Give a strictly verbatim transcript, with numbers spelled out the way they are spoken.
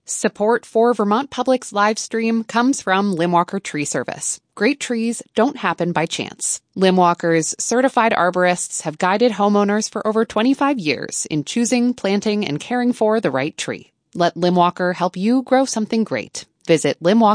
Support for Vermont Public's live stream comes from Limwalker Tree Service. Great trees don't happen by chance. Limwalker's certified arborists have guided homeowners for over twenty-five years in choosing, planting, and caring for the right tree. Let Limwalker help you grow something great. Visit limwalker